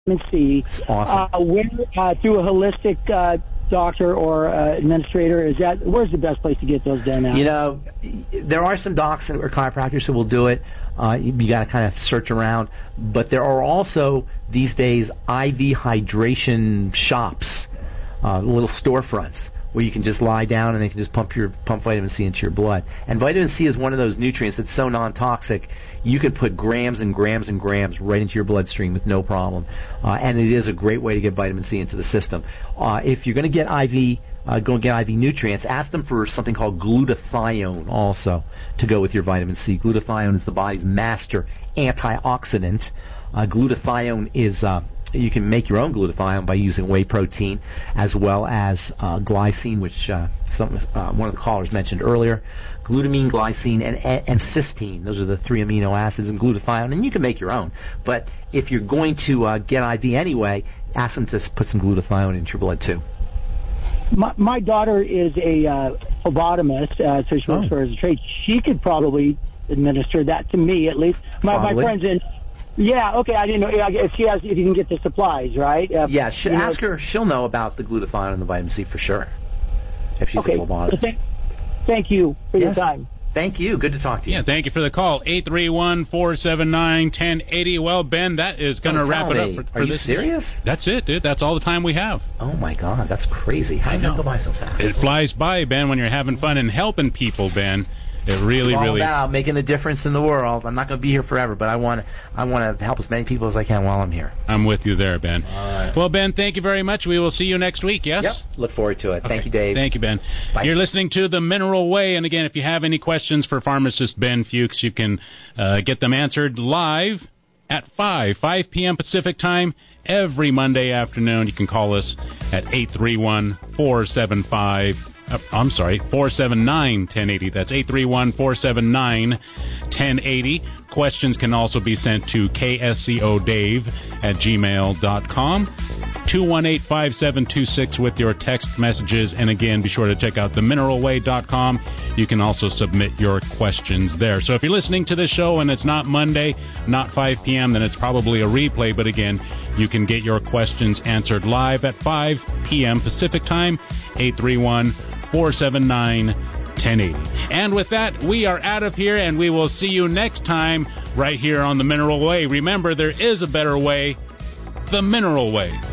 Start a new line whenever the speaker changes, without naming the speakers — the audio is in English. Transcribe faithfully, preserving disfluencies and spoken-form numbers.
C.
It's awesome.
Uh, where, uh, through a holistic uh, doctor or uh, administrator, is that where's the best place to get those done at?
You know, there are some docs or chiropractors who will do it. Uh, you, you got to kind of search around, but there are also these days I V hydration shops, uh, little storefronts where you can just lie down and they can just pump your pump vitamin C into your blood. And vitamin C is one of those nutrients that's so non-toxic, you can put grams and grams and grams right into your bloodstream with no problem. Uh, and it is a great way to get vitamin C into the system. Uh, if you're going to get I V, uh, go and get I V nutrients, ask them for something called glutathione also to go with your vitamin C. Glutathione is the body's master antioxidant. Uh, glutathione is... Uh, You can make your own glutathione by using whey protein, as well as uh, glycine, which uh, some, uh, one of the callers mentioned earlier. Glutamine, glycine, and, and cysteine. Those are the three amino acids in glutathione, and you can make your own. But if you're going to uh, get I V anyway, ask them to put some glutathione into your blood too.
My, my daughter is a uh, phlebotomist, uh, so she works
Oh.
for her as a trade. She could probably administer that to me, at least. My, my
Probably.
friends in... Yeah, okay, I didn't know if she has, if you can get the supplies, right? Uh,
Yeah, sh-
you know,
ask her. She'll know about the glutathione and the vitamin C for sure, if she's
okay.
a phlebotomist.
Thank, thank you for
Yes.
your time.
Thank you. Good to talk to you.
Yeah, thank you for the call. eight three one, four seven nine, one zero eight zero. Well, Ben, that is going to
Oh,
wrap
tell
it up
me.
for, for
Are you
this.
serious?
That's it, dude. That's all the time we have.
Oh, my God. That's crazy. How does
know.
that go by so fast?
It flies by, Ben, when you're having fun and helping people, Ben. It really,
It's all
really...
about making a difference in the world. I'm not going to be here forever, but I want to I want to help as many people as I can while I'm here.
I'm with you there, Ben.
All right.
Well, Ben, thank you very much. We will see you next week, yes?
Yep. Look forward to it.
Okay.
Thank you, Dave.
Thank you, Ben.
Bye.
You're listening to The Mineral Way, and again, if you have any questions for pharmacist Ben Fuchs, you can uh, get them answered live at five, five p.m. Pacific Time every Monday afternoon. You can call us at eight three one, four seven five... Uh, I'm sorry, four seven nine, one zero eight zero. That's eight three one, four seven nine, one zero eight zero. Questions can also be sent to kscodave at gmail dot com. two one eight, five seven two six with your text messages. And again, be sure to check out the mineral way dot com. You can also submit your questions there. So if you're listening to this show and it's not Monday, not five p.m., then it's probably a replay. But again, you can get your questions answered live at five p.m. Pacific Time, eight three one, four seven nine, one zero eight zero. And with that, we are out of here, and we will see you next time right here on The Mineral Way. Remember, there is a better way, The Mineral Way.